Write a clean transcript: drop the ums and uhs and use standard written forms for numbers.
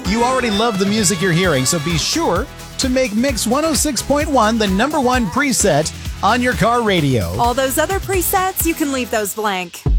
You already love the music you're hearing, so be sure to make Mix 106.1 the number one preset on your car radio. All those other presets, you can leave those blank.